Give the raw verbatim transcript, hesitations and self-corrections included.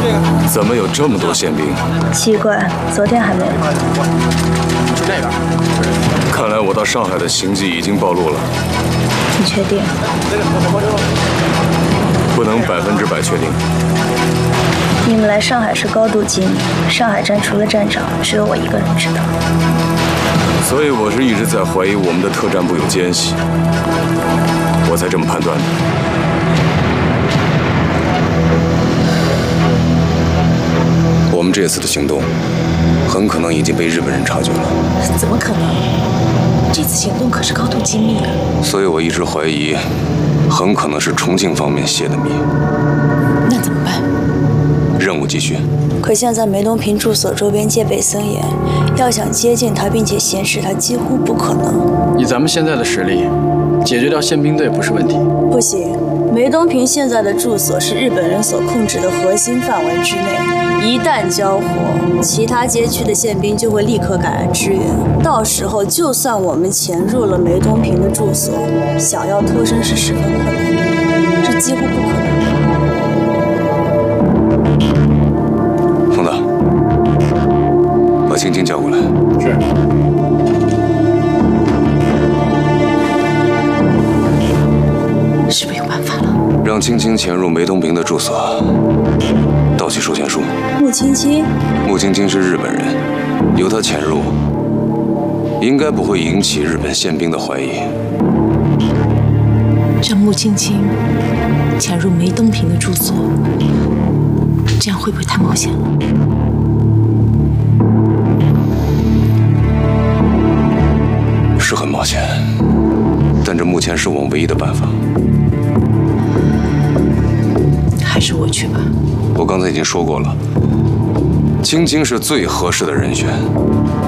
怎么有这么多宪兵？ 奇怪，昨天还没有。 就这个。 看来我到上海的行迹已经暴露了。 你确定？ 不能百分之百确定。 你们来上海是高度机密，上海站除了站长，只有我一个人知道。 所以我是一直在怀疑我们的特战部有奸细，我才这么判断的。我们这次的行动很可能已经被日本人察觉了。 怎么可能？这次行动可是高度机密啊！ 所以我一直怀疑，很可能是重庆方面泄的密。 那怎么办？ 任务继续。 可现在梅东平住所周边戒备森严，要想接近他并且显示他几乎不可能。 以咱们现在的实力，解决掉宪兵队不是问题。 不行，梅东平现在的住所是日本人所控制的核心范围之内，一旦交火，其他街区的宪兵就会立刻赶来支援。到时候，就算我们潜入了梅东平的住所，想要脱身是十分困难的，这几乎不可能。 冯导，把青青叫过来。 是。 是不是有办法了？ 让青青潜入梅东平的住所，盗取授权书。 穆青青？ 穆青青是日本人，由他潜入，应该不会引起日本宪兵的怀疑。 让穆青青潜入梅东平的住所，这样会不会太冒险了？ 是很冒险，但这目前是我们唯一的办法。 还是我去吧。 我刚才已经说过了，青青是最合适的人选。